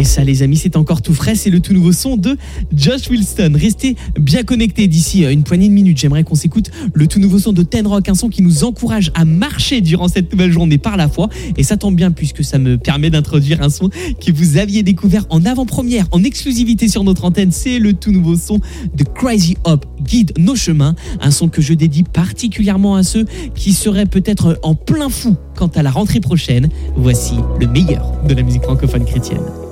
ça les amis, c'est encore tout frais, c'est le tout nouveau son de Josh Wilson. Restez bien connectés d'ici une poignée de minutes. J'aimerais qu'on s'écoute le tout nouveau son de Ten Rock, un son qui nous encourage à marcher durant cette nouvelle journée par la foi. Et ça tombe bien puisque ça me permet d'introduire un son que vous aviez découvert en avant-première, en exclusivité sur notre antenne. C'est le tout nouveau son de Crazy Hope, Guide nos chemins. Un son que je dédie particulièrement à ceux qui seraient peut-être en plein fou quant à la rentrée prochaine. Voici le meilleur de la musique francophone chrétienne.